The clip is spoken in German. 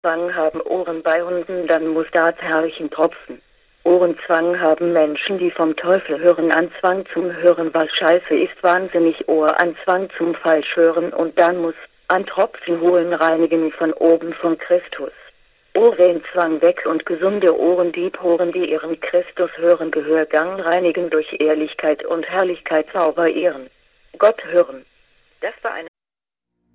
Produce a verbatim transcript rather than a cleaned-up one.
Ohrenzwang haben Ohren bei Hunden, dann muss das herrlichen tropfen. Ohrenzwang haben Menschen, die vom Teufel hören, Anzwang zum Hören, was scheiße ist, wahnsinnig Ohranzwang zum Falschhören und dann muss an Tropfen holen, reinigen von oben von Christus. Ohrenzwang weg und gesunde Ohren, Diebhoren, die ihren Christus hören, Gehörgang reinigen durch Ehrlichkeit und Herrlichkeit sauber ehren. Gott hören. Das war eine